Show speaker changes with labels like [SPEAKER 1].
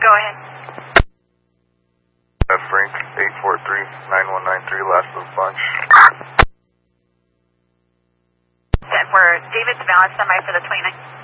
[SPEAKER 1] Go ahead.
[SPEAKER 2] Frank, 843-9193, last of the bunch.
[SPEAKER 1] We're David Dallas, semi for the 29th.